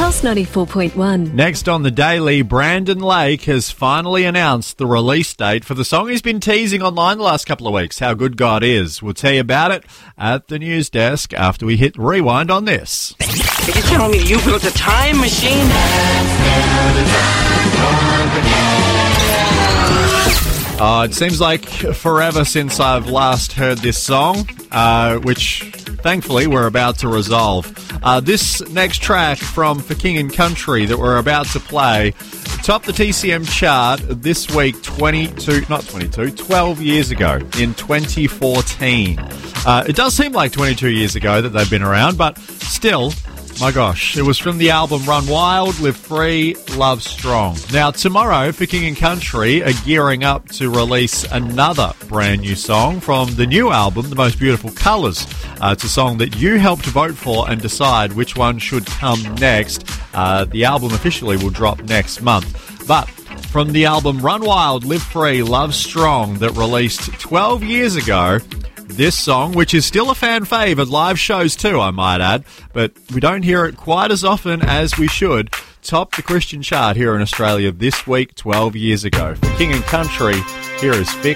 Pulse 94.1. Next on the Daily, Brandon Lake has finally announced the release date for the song he's been teasing online the last couple of weeks, How Good God Is. We'll tell you about it at the news desk after we hit rewind on this. Are you telling me you built a time machine? It seems like forever since I've last heard this song, which thankfully we're about to resolve. This next track from For King and Country that we're about to play topped the TCM chart this week 12 years ago in 2014. It does seem like 22 years ago that they've been around, but still, my gosh, it was from the album Run Wild, Live Free, Love Strong. Now, tomorrow, For King and Country are gearing up to release another brand new song from the new album, The Most Beautiful Colours. It's a song that you helped vote for and decide which one should come next. The album officially will drop next month. But from the album Run Wild, Live Free, Love Strong that released 12 years ago, this song, which is still a fan fave at live shows too, I might add, but we don't hear it quite as often as we should, topped the Christian chart here in Australia this week 12 years ago. For King and Country, here is Fix